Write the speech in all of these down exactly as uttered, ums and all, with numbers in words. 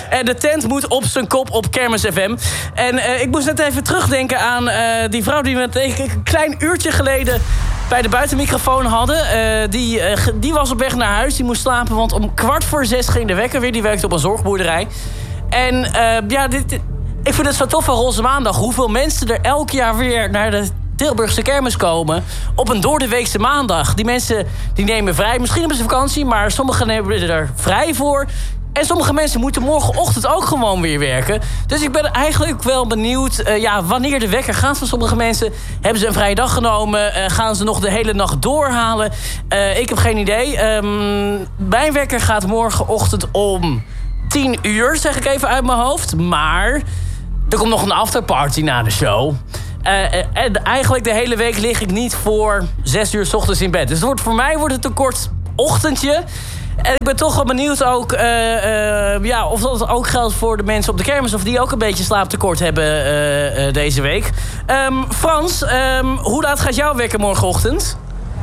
En de tent moet op zijn kop op Kermis F M. En uh, ik moest net even terugdenken aan uh, die vrouw die we een klein uurtje geleden bij de buitenmicrofoon hadden. Uh, die, uh, die was op weg naar huis. Die moest slapen, want om kwart voor zes ging de wekker weer. Die werkte op een zorgboerderij. En uh, ja, dit, dit, ik vind het zo tof van Roze Maandag. Hoeveel mensen er elk jaar weer naar de Tilburgse kermis komen op een doordeweekse maandag. Die mensen die nemen vrij. Misschien hebben ze vakantie, maar sommigen nemen er vrij voor. En sommige mensen moeten morgenochtend ook gewoon weer werken. Dus ik ben eigenlijk wel benieuwd uh, ja, wanneer de wekker gaat van sommige mensen. Hebben ze een vrije dag genomen? Uh, gaan ze nog de hele nacht doorhalen? Uh, ik heb geen idee. Um, mijn wekker gaat morgenochtend om tien uur, zeg ik even uit mijn hoofd. Maar er komt nog een afterparty na de show. Uh, en eigenlijk de hele week lig ik niet voor zes uur 's ochtends in bed. Dus het wordt, voor mij wordt het een kort ochtendje. En ik ben toch wel benieuwd ook, uh, uh, ja, of dat ook geldt voor de mensen op de kermis, of die ook een beetje slaaptekort hebben uh, uh, deze week. Um, Frans, um, hoe laat gaat jouw wekker morgenochtend?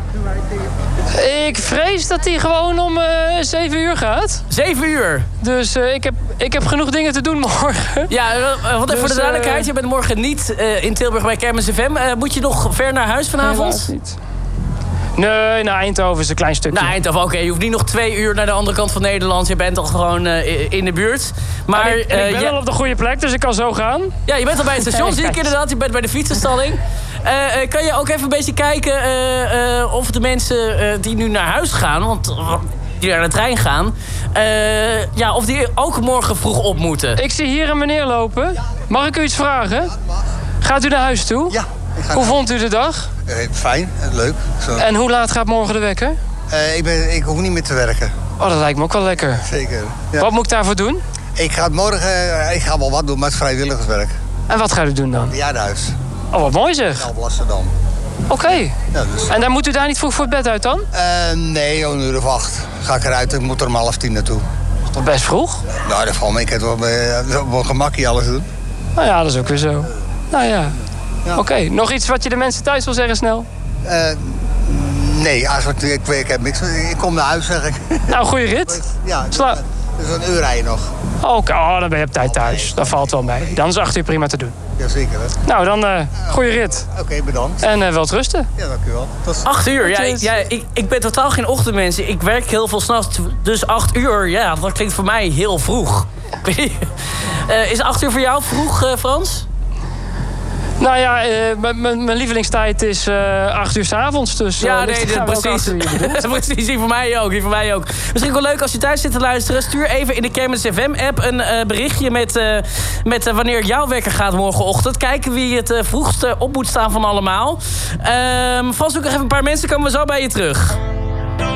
Ik vrees dat hij gewoon om uh, zeven uur gaat. zeven uur? Dus uh, ik, heb, ik heb genoeg dingen te doen morgen. Ja, uh, want even dus, voor de duidelijkheid, uh, je bent morgen niet uh, in Tilburg bij Kermis F M. Uh, moet je nog ver naar huis vanavond? Helaas niet. Nee, naar Eindhoven is een klein stukje. Naar Eindhoven, oké. Okay. Je hoeft niet nog twee uur naar de andere kant van Nederland. Je bent al gewoon uh, in de buurt. Maar en ik, en ik ben uh, al op de goede plek, dus ik kan zo gaan. Ja, je bent al bij het station, zie ik inderdaad. Je bent bij de fietsenstalling. Uh, uh, kan je ook even een beetje kijken uh, uh, of de mensen uh, die nu naar huis gaan, want uh, die naar de trein gaan, uh, ja, of die ook morgen vroeg op moeten? Ik zie hier een meneer lopen. Mag ik u iets vragen? Gaat u naar huis toe? Ja. Hoe vond u de dag? Uh, fijn, leuk. Zo. En hoe laat gaat morgen de wekker? Uh, ik, ben, ik hoef niet meer te werken. Oh, dat lijkt me ook wel lekker. Zeker. Ja. Wat moet ik daarvoor doen? Ik ga morgen, uh, ik ga wel wat doen met vrijwilligerswerk. En wat gaat u doen dan? Bejaardenhuis. Oh, wat mooi zeg. In Alblasserdam. Oké. Okay. Ja, dus... En dan moet u daar niet vroeg voor het bed uit dan? Uh, nee, om een uur of acht. Ga ik eruit, ik moet er om half tien naartoe. Is toch best vroeg? Nou, dat valt me. Ik kan wel op mijn gemakje alles doen. Nou ja, dat is ook weer zo. Nou ja. Ja. Oké, okay. Nog iets wat je de mensen thuis wil zeggen snel? Uh, nee, als ik, ik, ik heb niks. Ik kom naar huis, zeg ik. Nou, goede rit. Ja, Sla- dus een uur rijden nog. Oké, okay. Oh, dan ben je op tijd thuis. Dat valt wel mee. Dan is acht uur prima te doen. Jazeker, hè. Nou, dan uh, goede rit. Oké, okay, bedankt. En uh, welterusten. Ja, dank u wel. Tot... Acht uur? Ja, ik, ja ik, ik ben totaal geen ochtendmens. Ik werk heel veel s'nachts. Dus acht uur, ja, dat klinkt voor mij heel vroeg. uh, is acht uur voor jou vroeg, uh, Frans? Nou ja, uh, mijn lievelingstijd is uh, acht uur 's avonds. Dus, uh, ja, nee, dus precies. Precies, die voor mij ook. Die voor mij ook. Misschien wel leuk als je thuis zit te luisteren. Stuur even in de Kermis F M-app een uh, berichtje met, uh, met uh, wanneer jouw wekker gaat morgenochtend. Kijken wie het uh, vroegste op moet staan van allemaal. Um, Frans, zoek nog even een paar mensen. Komen we zo bij je terug.